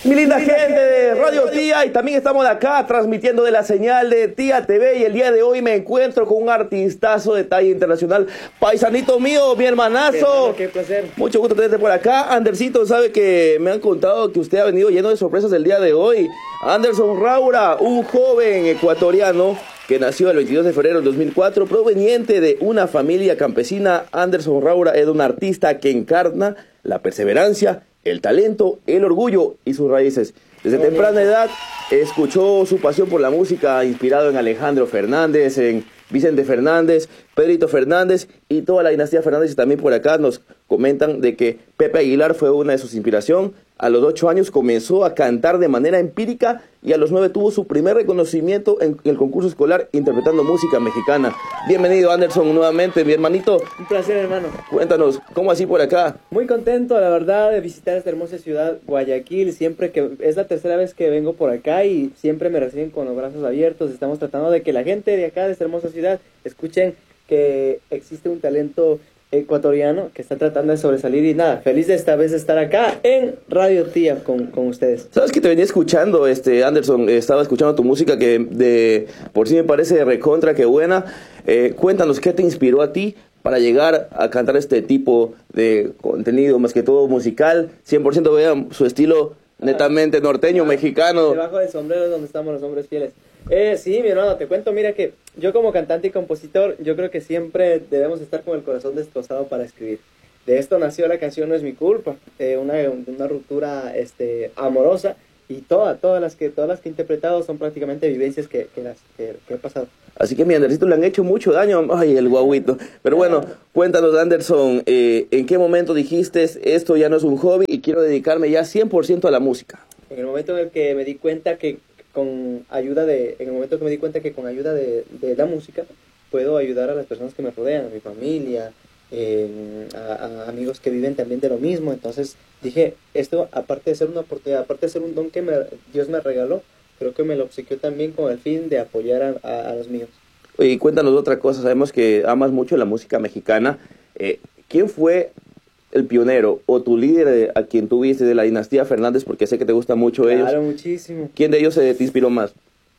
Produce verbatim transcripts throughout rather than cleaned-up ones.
Mi linda gente de Radio Tía, y también estamos acá transmitiendo de la señal de Tía T V, y el día de hoy me encuentro con un artistazo de talla internacional, paisanito mío, mi hermanazo. Qué, qué placer. Mucho gusto tenerte por acá. Andersito, sabe que me han contado que usted ha venido lleno de sorpresas el día de hoy. Anderson Raura, un joven ecuatoriano que nació el veintidós de febrero del dos mil cuatro, proveniente de una familia campesina. Anderson Raura es un artista que encarna la perseverancia, el talento, el orgullo y sus raíces. Desde temprana edad escuchó su pasión por la música, inspirado en Alejandro Fernández, en Vicente Fernández, Pedrito Fernández y toda la dinastía Fernández. Y también por acá nos comentan de que Pepe Aguilar fue una de sus inspiraciones. A los ocho años comenzó a cantar de manera empírica y a los nueve tuvo su primer reconocimiento en el concurso escolar interpretando música mexicana. Bienvenido, Anderson, nuevamente, mi hermanito. Un placer, hermano. Cuéntanos, ¿cómo así por acá? Muy contento, la verdad, de visitar esta hermosa ciudad, Guayaquil. Siempre que es la tercera vez que vengo por acá y siempre me reciben con los brazos abiertos. Estamos tratando de que la gente de acá, de esta hermosa ciudad, escuchen que existe un talento ecuatoriano que está tratando de sobresalir. Y nada, feliz de esta vez estar acá en Radio Tía con, con ustedes. Sabes que te venía escuchando, este Anderson, eh, estaba escuchando tu música que de por sí me parece recontra que buena. Eh, cuéntanos, ¿qué te inspiró a ti para llegar a cantar este tipo de contenido, más que todo musical? cien por ciento vean su estilo netamente norteño, ah, mexicano. Debajo del sombrero es donde estamos los hombres fieles. Eh, sí, mi hermano, te cuento, mira que yo como cantante y compositor, yo creo que siempre debemos estar con el corazón destrozado para escribir. De esto nació la canción No es mi culpa, eh, una, una ruptura este, amorosa, y todas, todas las que todas las que he interpretado son prácticamente vivencias que, que, las, que, que he pasado. Así que mi Andersito le han hecho mucho daño. Ay, el guauito. Pero bueno, cuéntanos, Anderson, eh, ¿en qué momento dijiste esto ya no es un hobby y quiero dedicarme ya cien por ciento a la música? En el momento en el que me di cuenta que con ayuda de, en el momento que me di cuenta que con ayuda de, de la música puedo ayudar a las personas que me rodean, a mi familia, eh, a, a amigos que viven también de lo mismo. Entonces dije, esto aparte de ser una oportunidad, aparte de ser un don que me, Dios me regaló, creo que me lo obsequió también con el fin de apoyar a, a, a los míos. Y cuéntanos otra cosa, sabemos que amas mucho la música mexicana. Eh, ¿Quién fue el pionero o tu líder a quien tuviste de la dinastía Fernández? Porque sé que te gusta mucho claro, ellos. Claro, muchísimo. ¿Quién de ellos se te inspiró más?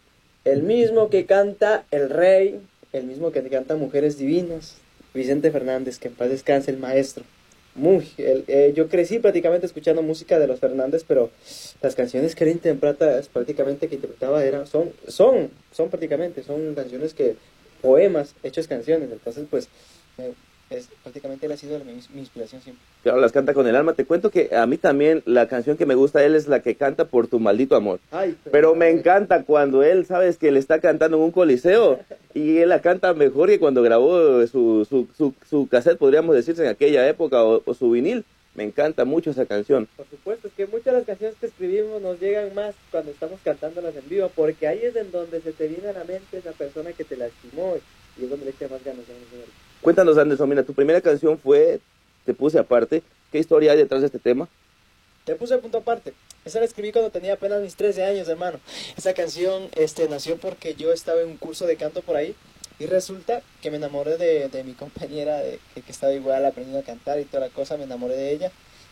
El mismo que canta El Rey, el mismo que canta Mujeres Divinas, Vicente Fernández, que en paz descanse, el maestro. Muy, el, eh, yo crecí prácticamente escuchando música de los Fernández, pero las canciones que él interpreta, prácticamente que interpretaba eran, son, son, son prácticamente, son canciones que, poemas hechos canciones. Entonces pues eh, es, prácticamente él ha sido mi, mi inspiración siempre. Claro, las canta con el alma. Te cuento que a mí también la canción que me gusta de él es la que canta Por tu maldito amor. Ay, pero, pero me encanta cuando él, sabes que le está cantando en un coliseo y él la canta mejor que cuando grabó su, su, su, su cassette, podríamos decirse, en aquella época, o, o su vinil. Me encanta mucho esa canción. Por supuesto, es que muchas de las canciones que escribimos nos llegan más cuando estamos cantándolas en vivo, porque ahí es en donde se te viene a la mente esa persona que te lastimó y es donde le echa más ganas. ¿No? Cuéntanos, Anderson, mira, tu primera canción fue Te puse aparte. ¿Qué historia hay detrás de este tema? Te puse a punto aparte. Esa la escribí cuando tenía apenas mis trece años, hermano. Esa canción este, nació porque yo estaba en un curso de canto por ahí y resulta que me enamoré de, de mi compañera de, que, que estaba igual aprendiendo a cantar y toda la cosa. Me enamoré de ella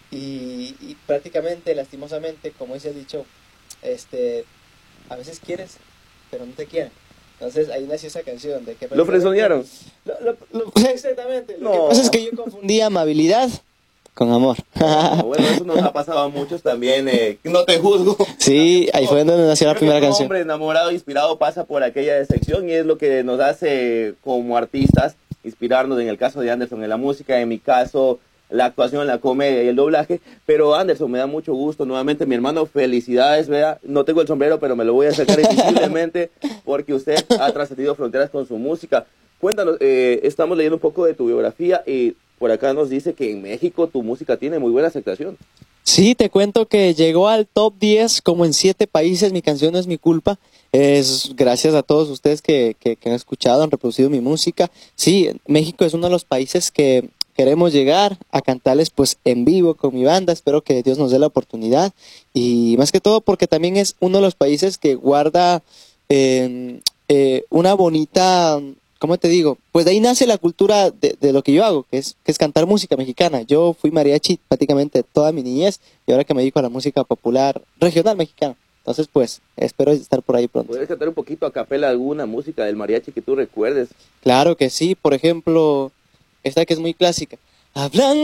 y, y prácticamente, lastimosamente, como dice el dicho, este, a veces quieres, pero no te quieren. Entonces ahí nació esa canción. De que ¿Lo fresonearon? Lo, lo, lo, exactamente. Lo no. que pasa es que yo confundí amabilidad con amor. No, bueno, eso nos ha pasado a muchos también. Eh, no te juzgo. Sí, ahí fue donde nació la primera canción. Un hombre enamorado, inspirado, pasa por aquella sección y es lo que nos hace como artistas inspirarnos. En el caso de Anderson, en la música, en mi caso, la actuación, la comedia y el doblaje. Pero Anderson, me da mucho gusto nuevamente, mi hermano, felicidades, vea, no tengo el sombrero, pero me lo voy a sacar invisiblemente porque usted ha trascendido fronteras con su música. Cuéntanos, eh, estamos leyendo un poco de tu biografía y por acá nos dice que en México tu música tiene muy buena aceptación. Sí, te cuento que llegó al top diez como en siete países. Mi canción No es mi culpa. Es gracias a todos ustedes que, que, que han escuchado, han reproducido mi música. Sí, México es uno de los países que queremos llegar a cantarles pues en vivo con mi banda. Espero que Dios nos dé la oportunidad. Y más que todo porque también es uno de los países que guarda eh, eh, una bonita ¿cómo te digo? Pues de ahí nace la cultura de, de lo que yo hago, que es, que es cantar música mexicana. Yo fui mariachi prácticamente toda mi niñez y ahora que me dedico a la música popular regional mexicana. Entonces, pues, espero estar por ahí pronto. ¿Puedes cantar un poquito a capela alguna música del mariachi que tú recuerdes? Claro que sí, por ejemplo, esta que es muy clásica. Hablando